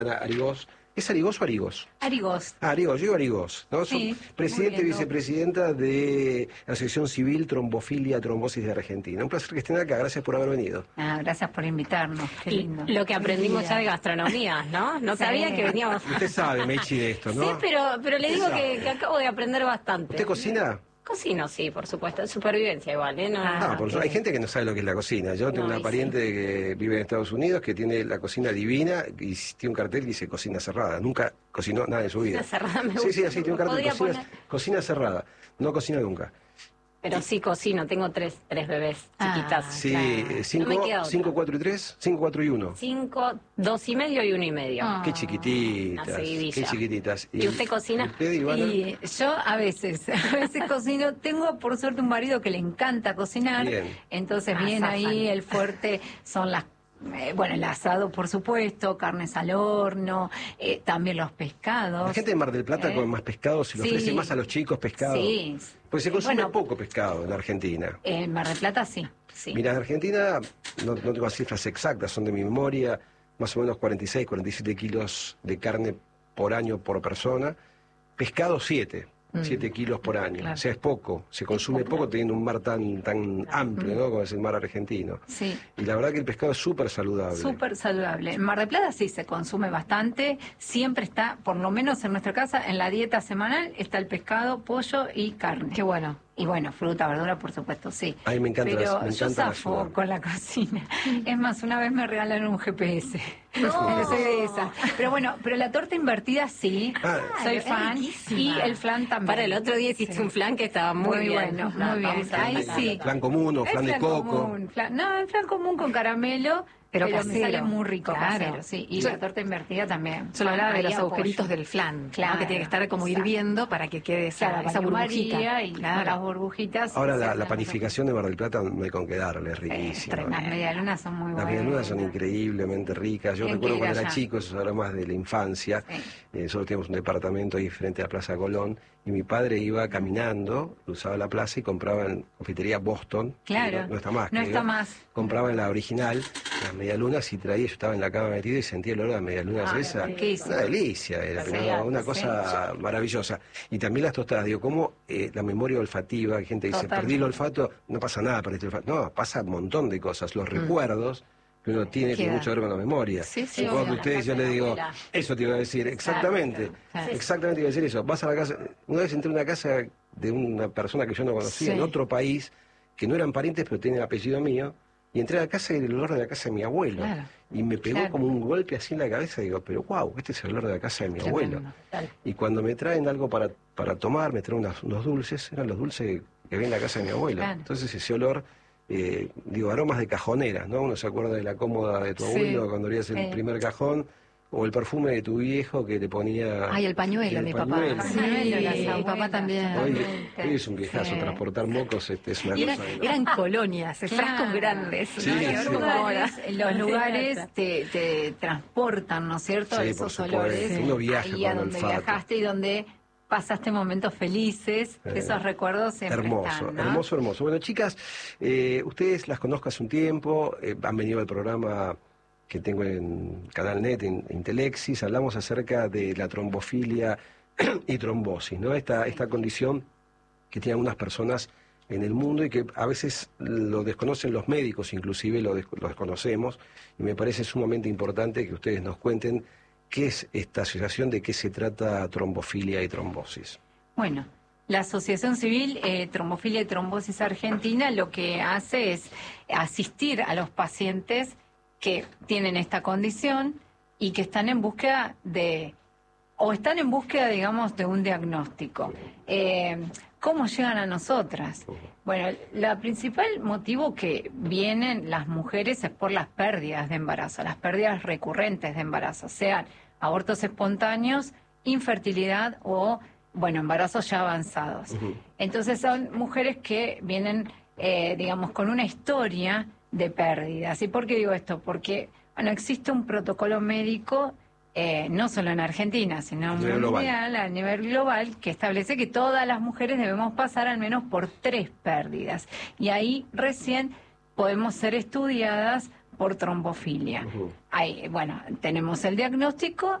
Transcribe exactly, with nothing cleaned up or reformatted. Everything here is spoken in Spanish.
Arigós. ¿Es Arigós o Arigós? Arigós. Ah, Arigós, yo digo Arigós, ¿no? Sí, Soy presidente y vicepresidenta de la Asociación Civil Trombofilia Trombosis de Argentina. Un placer que estén acá, gracias por haber venido. Ah, gracias por invitarnos, qué Y lindo. lo que aprendimos ya de gastronomía, ¿no? No Sí. sabía que veníamos... Usted sabe, Mechi, de esto, ¿no? Sí, pero, pero le digo que, que acabo de aprender bastante. ¿Usted cocina? Cocino, sí, por supuesto. Supervivencia igual, ¿eh? No, Ah, por eso, hay gente que no sabe lo que es la cocina. Yo tengo No, una y pariente que vive en Estados Unidos que tiene la cocina divina y tiene un cartel que dice cocina cerrada. Nunca cocinó nada en su vida. Cocina cerrada me Sí, sí, gusta. así tiene un cartel, Podría cocina, poner- cocina cerrada. No cocina nunca. Pero sí cocino, tengo tres, tres bebés Ah, chiquitas. Sí, claro. eh, No me cinco, queda otra. cinco, cuatro y tres, cinco, cuatro y uno. Cinco, dos y medio y uno y medio. Ah. Qué chiquititas, Una seguidilla. qué chiquititas. ¿Y usted cocina? ¿Usted, Ivana? Y yo a veces, a veces cocino. Tengo por suerte un marido que le encanta cocinar. Bien. Entonces Ah, bien zafan. ahí el fuerte son las... eh, bueno, el asado, por supuesto, carnes al horno, eh, también los pescados. La gente de Mar del Plata ¿Eh? come más pescado, se lo Sí. ofrece más a los chicos pescado. Sí. Pues se consume Bueno, poco pescado en Argentina. En Mar del Plata sí, sí. Mira, en Argentina, no, no tengo las cifras exactas, son de mi memoria, más o menos cuarenta y seis, cuarenta y siete kilos de carne por año por persona. Pescado siete, Mm. siete kilos por año. Claro. O sea, es poco, se consume poco teniendo un mar tan, tan amplio, ¿no? Como es el mar argentino. Sí. Y la verdad que el pescado es súper saludable. Súper saludable. En Mar del Plata sí se consume bastante. Siempre está, por lo menos en nuestra casa, en la dieta semanal está el pescado, pollo y carne. Qué bueno. Y bueno, fruta, verdura, por supuesto, sí. A mí me encanta Pero la- me yo encanta la zafo ayuda. con la cocina. Es más, una vez me regalaron un G P S. No. Soy de esa. Pero bueno, pero la torta invertida sí. Ah. Soy es fan. riquísima. Y el flan también. Para el otro día hiciste Sí. un flan que estaba muy, Muy bien. bueno, No, muy bien. vamos a Ahí ver. sí. Flan común o Es flan de coco. común, flan- no, el flan común con caramelo, pero, Pero me casero. sale muy rico Claro. casero, sí. Y Yo- la torta invertida también. Yo hablaba de Ahí los apoyo. agujeritos del flan, ¿no? Claro, Que tiene que estar como exacto. hirviendo para que quede esa, Claro, esa baño burbujita. María y Claro. las burbujitas. Ahora se la, hacen la las panificación de Mar del Plata no hay con qué darle, es cosas. Eh, riquísima. tre- Las medialunas son muy Las buenas. medialunas son increíblemente ricas. Yo Tienen recuerdo que ir cuando era allá. chico, eso era más de la infancia. Sí. Eh, nosotros teníamos un departamento ahí frente a la Plaza Colón y mi padre iba caminando, cruzaba la plaza y compraba en confitería Boston. Claro. No, no está más. No creo. está más. Compraba en la original las medialunas y traía, yo estaba en la cama metido y sentía el olor a las medialunas Ah, esa. riquísimo. Una delicia era, Sí, pero una sí. cosa maravillosa. Y también las tostadas, digo, como eh, la memoria olfativa, hay gente que dice, Totalmente. perdí el olfato, no pasa nada, perdí el olfato. No, pasa un montón de cosas. Mm. Los recuerdos que uno tiene tiene Queda. mucho que ver con la memoria. Sí, sí, Supongo obvio. que ustedes, yo La casa le de digo, la abuela. eso te iba a decir, exactamente. Claro. Exactamente iba a decir eso. Vas a la casa, una vez entré a una casa de una persona que yo no conocía Sí. en otro país, que no eran parientes, pero tenían apellido mío, y entré a la casa y era el olor de la casa de mi abuelo. Claro. Y me pegó Claro. como un golpe así en la cabeza, y digo, pero wow, este es el olor de la casa de mi abuelo. Tremendo. Y cuando me traen algo para, para tomar, me traen unas- unos dulces, eran los dulces que había en la casa de mi abuelo. Claro. Entonces ese olor, eh, digo, aromas de cajonera, ¿no? Uno se acuerda de la cómoda de tu Sí. abuelo cuando abrías el Sí. primer cajón, o el perfume de tu viejo que te ponía... Ay, el pañuelo, el mi pañuelo. papá. Sí, las mi abuelas, papá también. Hoy, totalmente. hoy es un viejazo, Sí. transportar mocos este, es una Y eran, cosa... de- eran colonias, frascos Claro. grandes. Sí, ¿no? sí. Y Los ahora como ahora. lugares, los lugares te, te transportan, ¿no es cierto? Sí, Esos por supuesto. olores Uno viaja ahí con a el donde olfato. viajaste y donde pasaste momentos felices, Eh, esos recuerdos siempre Hermoso, están, ¿no? hermoso, hermoso. Bueno, chicas, eh, ustedes las conozco hace un tiempo, eh, han venido al programa que tengo en Canal Net, en Intelexis, hablamos acerca de la trombofilia y trombosis, ¿no? Esta, esta condición que tienen algunas personas en el mundo y que a veces lo desconocen los médicos, inclusive lo, des- lo desconocemos, y me parece sumamente importante que ustedes nos cuenten qué es esta asociación, de qué se trata trombofilia y trombosis. Bueno, la Asociación Civil eh, Trombofilia y Trombosis Argentina lo que hace es asistir a los pacientes que tienen esta condición y que están en búsqueda de, o están en búsqueda, digamos, de un diagnóstico. Eh, ¿Cómo llegan a nosotras? Bueno, el principal motivo que vienen las mujeres es por las pérdidas de embarazo, las pérdidas recurrentes de embarazo, sean abortos espontáneos, infertilidad o, bueno, embarazos ya avanzados. Ujú. Entonces son mujeres que vienen, eh, digamos, con una historia de pérdidas. ¿Y por qué digo esto? Porque, bueno, existe un protocolo médico, eh, no solo en Argentina, sino A nivel global. mundial, a nivel global, que establece que todas las mujeres debemos pasar al menos por tres pérdidas. Y ahí recién podemos ser estudiadas por trombofilia. Ujú. Hay, bueno, tenemos el diagnóstico